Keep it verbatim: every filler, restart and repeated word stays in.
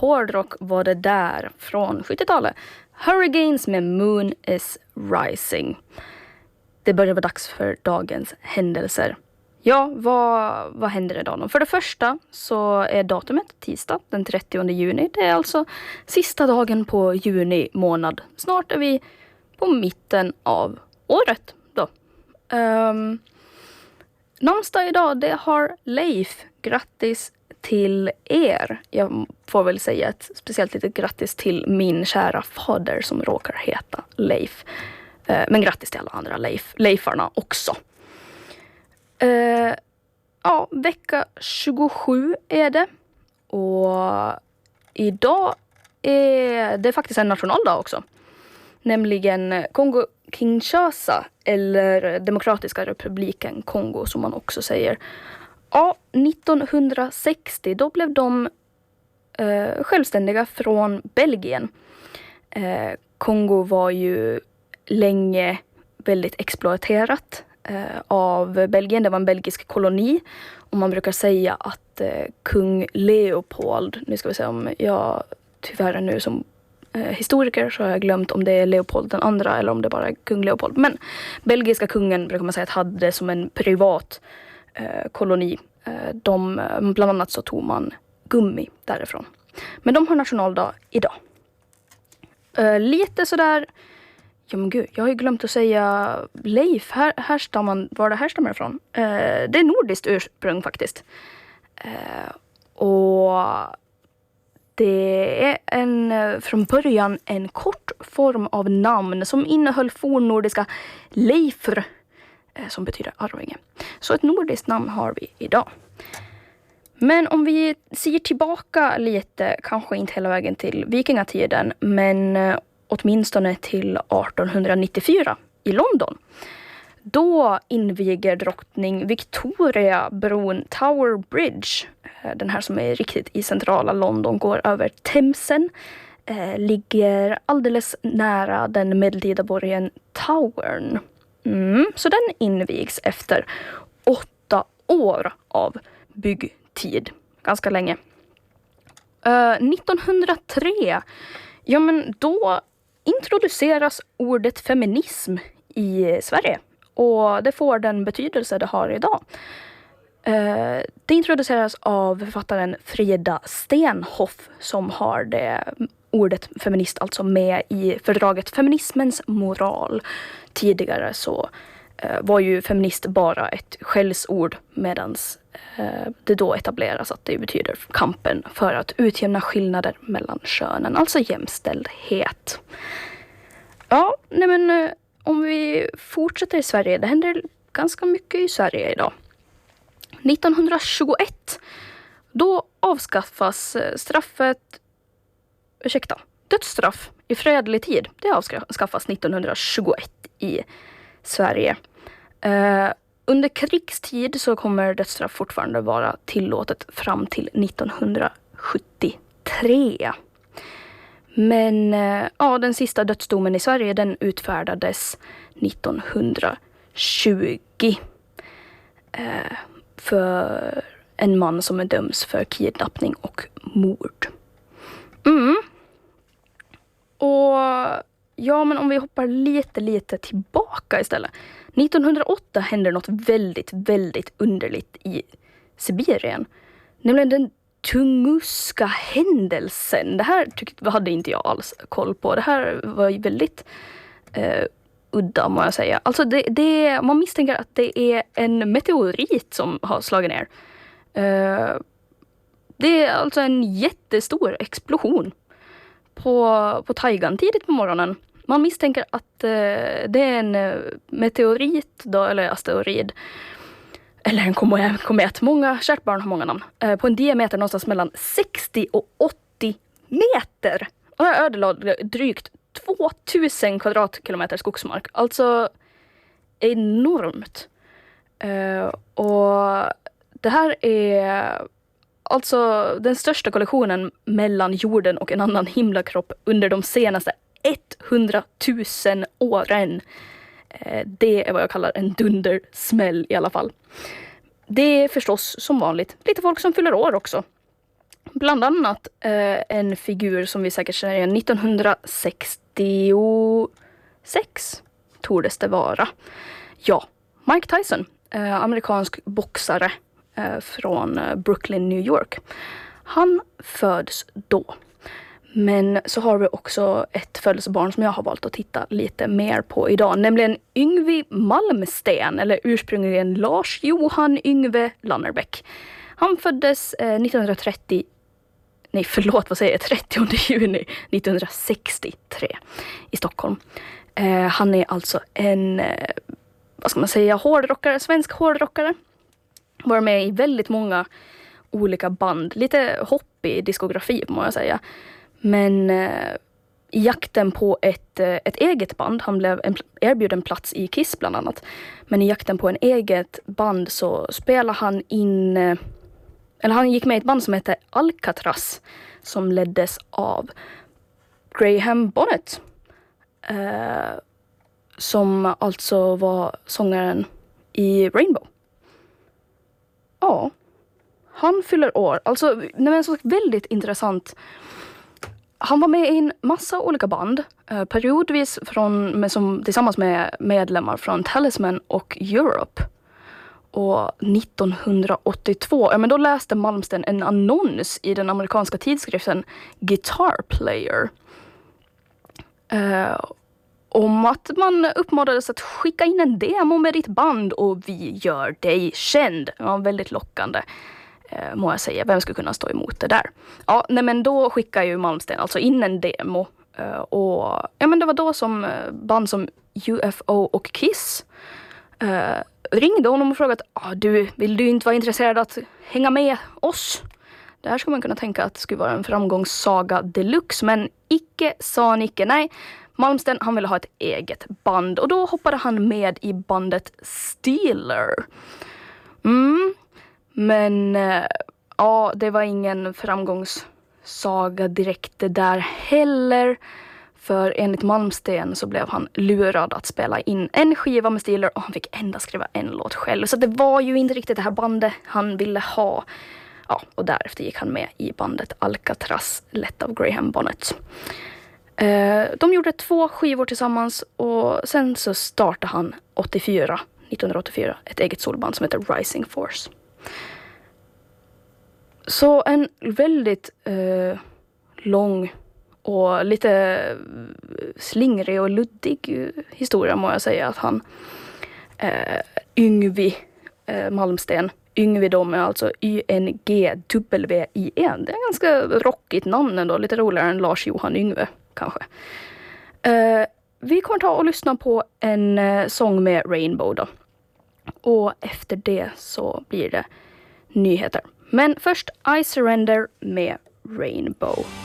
hårdrock var det där från sjuttiotalet. Hurricanes med Moon is Rising. Det börjar vara dags för dagens händelser. Ja, vad, vad händer idag? För det första så är datumet tisdag den trettionde juni. Det är alltså sista dagen på juni månad. Snart är vi på mitten av året då. Um, namnsdag idag, det har Leif. Grattis till er. Jag får väl säga ett speciellt litet grattis till min kära fader som råkar heta Leif. Uh, men grattis till alla andra Leif, Leifarna också. Uh, ja, vecka tjugosju är det. Och idag är det faktiskt en nationaldag också. Nämligen Kongo-Kinshasa eller Demokratiska republiken Kongo som man också säger. Ja, nittonhundrasextio då blev de uh, självständiga från Belgien. Uh, Kongo var ju länge väldigt exploaterat av Belgien. Det var en belgisk koloni och man brukar säga att eh, kung Leopold, nu ska vi se om jag tyvärr är nu som eh, historiker så har jag glömt om det är Leopold den andra eller om det bara är kung Leopold, men belgiska kungen brukar man säga att hade som en privat eh, koloni. Eh, de, bland annat så tog man gummi därifrån. Men de har nationaldag idag. Eh, lite sådär. Ja men gud, jag har ju glömt att säga Leif, här, härstammar, var det härstammar ifrån? Eh, det är nordiskt ursprung faktiskt. Eh, och det är en, från början en kort form av namn som innehöll fornnordiska Leifr, eh, som betyder arvinge. Så ett nordiskt namn har vi idag. Men om vi ser tillbaka lite, kanske inte hela vägen till vikingatiden, men åtminstone till artonhundranittiofyra i London. Då inviger drottning Victoria bron Tower Bridge. Den här som är riktigt i centrala London, går över Themsen. Eh, ligger alldeles nära den medeltida borgen Towern. Mm, så den invigs efter åtta år av byggtid. Ganska länge. Eh, nittonhundratre, ja men då introduceras ordet feminism i Sverige. Och det får den betydelse det har idag. Uh, det introduceras av författaren Frida Stenhoff som har det ordet feminist alltså med i fördraget Feminismens moral. Tidigare så uh, var ju feminist bara ett skällsord medans uh, det då etableras att det betyder kampen för att utjämna skillnader mellan könen, alltså jämställdhet. Ja, nej men uh, om vi fortsätter i Sverige, det händer ganska mycket i Sverige idag. nittonhundratjugoett, då avskaffas straffet, ursäkta, dödsstraff i fredlig tid. Det avskaffas nittonhundratjugoett i Sverige. Uh, under krigstid så kommer dödsstraff fortfarande vara tillåtet fram till nittonhundrasjuttiotre. Men uh, ja, den sista dödsdomen i Sverige den utfärdades nittonhundratjugo. Uh, för en man som är döms för kidnappning och mord. Mm. Och ja, men om vi hoppar lite, lite tillbaka istället. nittonhundraåtta händer något väldigt, väldigt underligt i Sibirien. Nämligen den Tunguska händelsen. Det här tyckte, hade inte jag alls koll på. Det här var ju väldigt eh, udda må jag säga. Alltså det, det, man misstänker att det är en meteorit som har slagit ner. Uh, det är alltså en jättestor explosion på, på Taigan tidigt på morgonen. Man misstänker att uh, det är en uh, meteorit då, eller asteroid. Eller en komet. Många, kärt barn har många namn. Uh, på en diameter någonstans mellan sextio och åttio meter. Och jag ödelade drygt tvåtusen kvadratkilometer skogsmark. Alltså enormt. Uh, och det här är alltså den största kollisionen mellan jorden och en annan himlakropp under de senaste hundratusen åren. Uh, det är vad jag kallar en dundersmäll i alla fall. Det är förstås som vanligt lite folk som fyller år också. Bland annat eh, en figur som vi säkert känner igen. nittonhundrasextiosex tordes det vara. Ja, Mike Tyson, eh, amerikansk boxare eh, från eh, Brooklyn, New York. Han föds då. Men så har vi också ett födelsebarn som jag har valt att titta lite mer på idag. Nämligen Yngwie Malmsteen, eller ursprungligen Lars Johan Yngve Lannerbäck. Han föddes eh, nittonhundratrettio, nej förlåt vad säger jag, trettionde juni nittonhundrasextiotre i Stockholm. Eh, han är alltså en, eh, vad ska man säga, hårdrockare, svensk hårdrockare. Var med i väldigt många olika band, lite hoppig diskografi må jag säga. Men eh, i jakten på ett, eh, ett eget band, han blev en, erbjuden plats i Kiss bland annat. Men i jakten på en eget band så spelade han in, eh, eller han gick med i ett band som heter Alcatraz, som leddes av Graham Bonnet. Eh, som alltså var sångaren i Rainbow. Ja, han fyller år. Alltså, det är så väldigt intressant. Han var med i en massa olika band, eh, periodvis från, med, som, tillsammans med medlemmar från Talisman och Europe. Och nittonhundraåttiotvå, ja, men då läste Malmsteen en annons i den amerikanska tidskriften Guitar Player. Eh, om att man uppmanades att skicka in en demo med ditt band och vi gör dig känd. Det var väldigt lockande. Eh, må jag säga, vem skulle kunna stå emot det där? Ja, nej men då skickar ju Malmsteen alltså in en demo eh, och ja men det var då som eh, band som U F O och Kiss eh, ringde honom och frågade ah, du, vill du inte vara intresserad att hänga med oss? Det här skulle man kunna tänka att det skulle vara en framgångssaga deluxe, men icke sa Nicke, nej. Malmsteen, han ville ha ett eget band och då hoppade han med i bandet Steeler. Mm. Men äh, ja, det var ingen framgångssaga direkt det där heller. För enligt Malmsteen så blev han lurad att spela in en skiva med Steeler och han fick endast skriva en låt själv. Så det var ju inte riktigt det här bandet han ville ha. Ja, och därefter gick han med i bandet Alcatraz, lett av Graham Bonnet. Eh, de gjorde två skivor tillsammans och sen så startade han åttiofyra, nittonhundraåttiofyra ett eget solband som heter Rising Force. Så en väldigt eh, lång och lite slingrig och luddig historia må jag säga att han eh, Yngwie eh, Malmsteen, Yngwie då med alltså Y N G W I N. Det är ganska rockigt namn ändå, lite roligare än Lars Johan Yngve kanske. Eh, vi kommer ta och lyssna på en eh, sång med Rainbow då. Och efter det så blir det nyheter. Men först I Surrender med Rainbow.